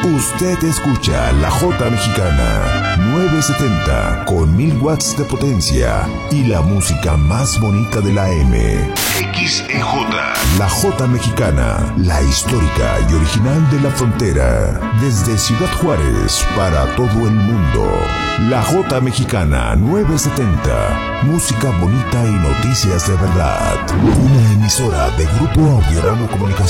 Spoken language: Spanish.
Usted escucha la J Mexicana 970 con 1000 watts de potencia y la música más bonita de la M. XEJ. La J Mexicana, la histórica y original de la frontera. Desde Ciudad Juárez para todo el mundo. La J Mexicana 970. Música bonita y noticias de verdad. Una emisora de Grupo Audio Ramo Comunicación.